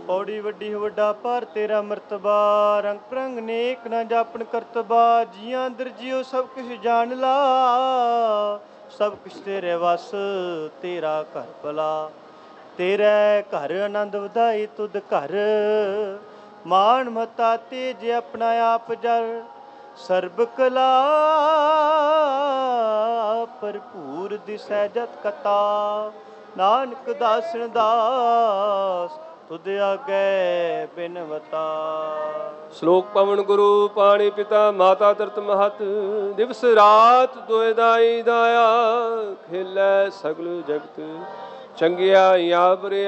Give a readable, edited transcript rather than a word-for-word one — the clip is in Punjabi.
ਪੌੜੀ ਵੱਡੀ ਵੱਡਾ ਪਰ ਤੇਰਾ ਮਰਤਬਾ, ਰੰਗ ਪ੍ਰੰਗ ਨੇਕ ਨਾ ਜਾਪਣ ਕਰਤਬਾ। ਜੀਆਂ ਅੰਦਰ ਜਿਉ ਸਭ ਕੁਛ ਜਾਣ ਲਾ, ਸਭ ਕੁਛ ਤੇਰੇ ਵਸ ਤੇਰਾ ਘਰ ਭਲਾ। ਤੇਰੇ ਘਰ ਆਨੰਦ ਵਧਾਈ ਤੁਧ ਘਰ, ਮਾਣ ਮਤਾ ਤੇਜ ਆਪਣਾ ਆਪ ਜਰ। ਸਰਬ ਕਲਾ ਭਰਪੂਰ ਦਿਸੈ ਜਤ ਕਤਾ, ਨਾਨਕ ਦਾਸਨ ਦਾਸ ਤੁਧ ਆਗੇ ਬਿਨਵਤਾ। ਸ਼ਲੋਕ ਪਵਨ ਗੁਰੂ ਪਾਣੀ ਪਿਤਾ ਮਾਤਾ ਧਰਤ ਮਹਤ, ਦਿਵਸ ਰਾਤ ਦੋਇ ਦਾਈ ਦਾਇਆ। ਖੇਲੇ ਸਗਲ ਜਗਤ ਚੰਗਿਆਈਆ ਬਰਿਆ।